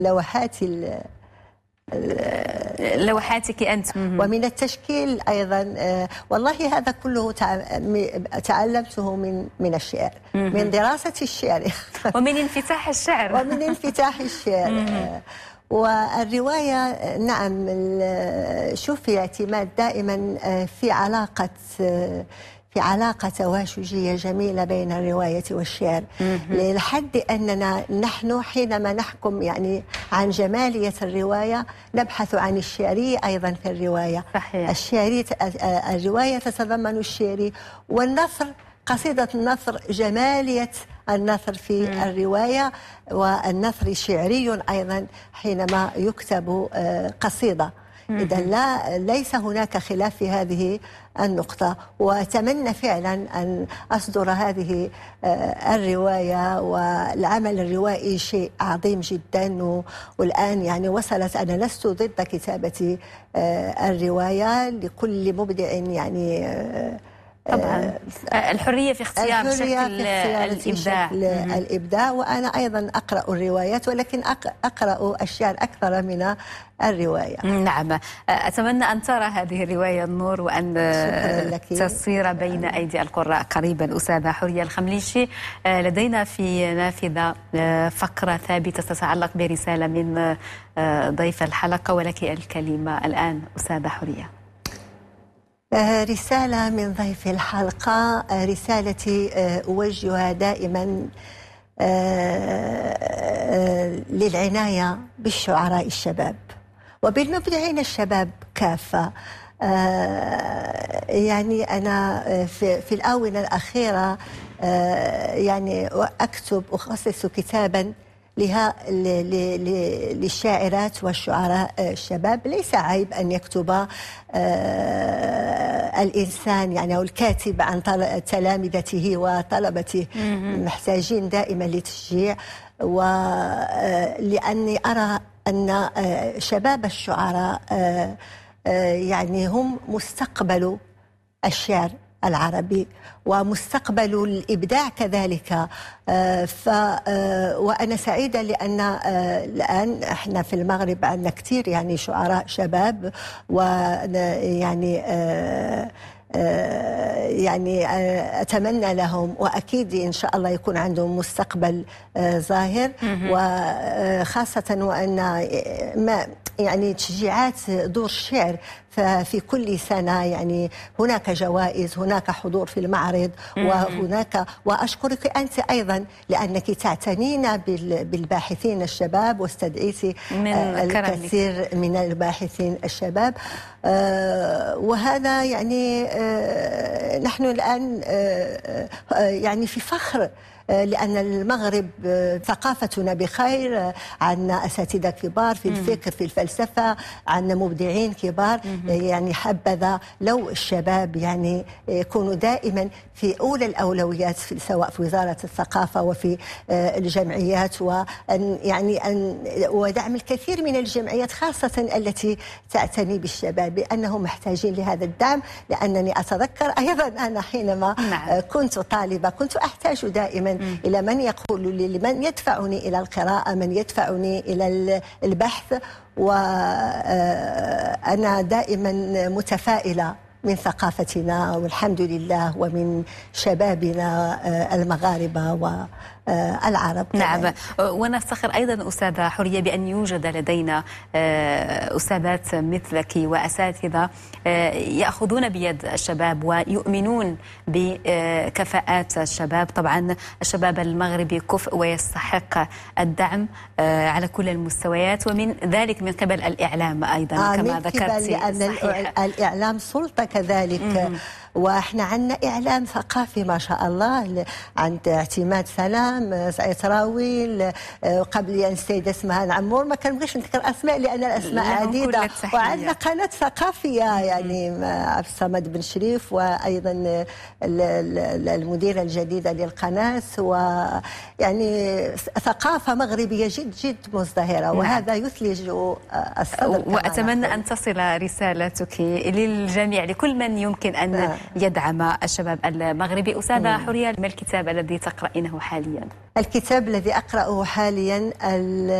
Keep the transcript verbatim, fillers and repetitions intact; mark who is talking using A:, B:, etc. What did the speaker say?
A: لوحات
B: لوحاتك أنت.
A: ومن التشكيل أيضا. والله هذا كله تعلمته من من الشعر، من دراسة الشعر
B: ومن انفتاح الشعر
A: ومن انفتاح الشعر. والرواية نعم، شوف الاعتماد دائما في علاقة في علاقة تواشجية جميلة بين الرواية والشعر، لحد أننا نحن حينما نحكم يعني عن جمالية الرواية نبحث عن الشعرية أيضا في الرواية.
B: صحيح.
A: الشعري الرواية تتضمن الشعري، والنثر قصيدة النثر جمالية النثر في مم. الرواية، والنثر شعري أيضا حينما يكتب قصيدة. إذا لا ليس هناك خلاف في هذه النقطة، وأتمنى فعلا أن أصدر هذه الرواية. والعمل الروائي شيء عظيم جدا، والآن يعني وصلت، أنا لست ضد كتابة الرواية، لكل مبدع يعني
B: طبعا الحرية في اختيار
A: الحرية
B: شكل
A: في اختيار
B: الإبداع.
A: شكل الإبداع. وأنا أيضا أقرأ الروايات، ولكن أقرأ الشعر أكثر من الرواية.
B: نعم، أتمنى أن ترى هذه الرواية النور، وأن تصير بين أيدي القراء قريبا. أستاذة حورية الخمليشي، لدينا في نافذة فقرة ثابتة تتعلق برسالة من ضيف الحلقة، ولك الكلمة الآن أستاذة حورية.
A: رسالة من ضيف الحلقة، رسالتي أوجهها دائما للعناية بالشعراء الشباب وبالمبدعين الشباب كافة. يعني أنا في, في الآونة الأخيرة يعني أكتب أخصص كتابا لها للشاعرات والشعراء الشباب. ليس عيب أن يكتب الإنسان يعني أو الكاتب عن تلامذته وطلبته، محتاجين دائما لتشجيع. ولأني أرى أن شباب الشعراء يعني هم مستقبل الشعر العربي ومستقبل الإبداع كذلك. ف وأنا سعيدة لأن الآن احنا في المغرب عندنا كثير يعني شعراء شباب، ويعني يعني أتمنى لهم، وأكيد إن شاء الله يكون عندهم مستقبل ظاهر. وخاصة وأن ما يعني تشجيعات دور الشعر ففي كل سنة يعني هناك جوائز، هناك حضور في المعرض، وهناك وأشكرك أنت أيضا لأنك تعتنين بالباحثين الشباب، واستدعيتي الكثير من الباحثين الشباب. آه وهذا يعني آه نحن الآن آه يعني في فخر، لأن المغرب ثقافتنا بخير، عندنا أساتذة كبار في الفكر في الفلسفة، عندنا مبدعين كبار. يعني حبذا لو الشباب يعني يكونوا دائما في أولى الأولويات، في سواء في وزارة الثقافة وفي الجمعيات، وأن يعني أن ودعم الكثير من الجمعيات خاصة التي تعتني بالشباب، لأنهم محتاجين لهذا الدعم. لأنني أتذكر أيضا أنا حينما نعم. كنت طالبة كنت أحتاج دائما إلى من يقول لي، لمن يدفعني إلى القراءة، من يدفعني إلى البحث. وأنا دائما متفائلة من ثقافتنا والحمد لله، ومن شبابنا المغاربة والعرب.
B: نعم، ونفتخر أيضا أستاذة حورية بأن يوجد لدينا أستاذات مثلك وأساتذة يأخذون بيد الشباب ويؤمنون بكفاءات الشباب. طبعا الشباب المغربي كفء ويستحق الدعم على كل المستويات، ومن ذلك من قبل الإعلام أيضا
A: آه
B: كما ذكرت.
A: لأن الإعلام سلطة كذلك. مم. واحنا عندنا اعلام ثقافي ما شاء الله، عند اعتماد سلام، سعيد راويل، قبل ان السيده اسمها العمور، ما كنبغيش نذكر اسماء لان الاسماء عديده. وعندنا قناه ثقافيه يعني عبد الصمد بن شريف، وايضا المديره الجديده للقناه، ويعني ثقافه مغربيه جد جد مزدهره، وهذا يثلج الصدر.
B: واتمنى ان تصل رسالتك للجميع، لكل من يمكن ان يدعم الشباب المغربي. أستاذة حورية، ما الكتاب الذي تقرأينه حاليا؟
A: الكتاب الذي أقرأه حاليا